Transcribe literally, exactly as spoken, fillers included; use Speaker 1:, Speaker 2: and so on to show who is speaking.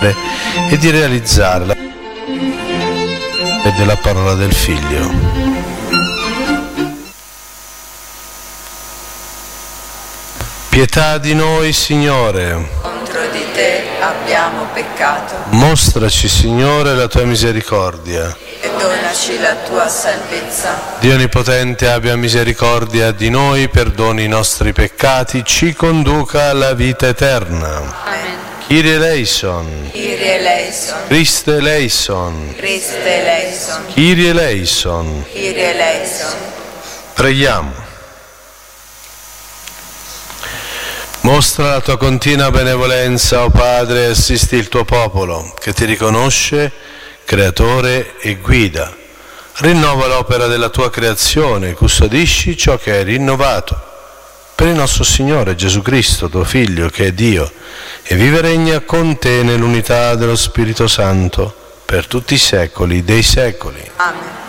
Speaker 1: e di realizzare la della parola del Figlio. Pietà di noi, Signore.
Speaker 2: Contro di te abbiamo peccato.
Speaker 1: Mostraci, Signore, la tua misericordia
Speaker 2: e donaci la tua salvezza.
Speaker 1: Dio Onnipotente abbia misericordia di noi, perdoni i nostri peccati, ci conduca alla vita eterna.
Speaker 2: Amen.
Speaker 1: Kyrie eleison.
Speaker 2: Kyrie eleison.
Speaker 1: Christe eleison.
Speaker 2: Christe eleison.
Speaker 1: Kyrie eleison.
Speaker 2: Kyrie eleison.
Speaker 1: Preghiamo. Mostra la tua continua benevolenza, o Padre, e assisti il tuo popolo, che ti riconosce creatore e guida. Rinnova l'opera della tua creazione, custodisci ciò che hai rinnovato. Per il nostro Signore Gesù Cristo, tuo Figlio, che è Dio, e vive e regna con te nell'unità dello Spirito Santo, per tutti i secoli dei secoli.
Speaker 2: Amen.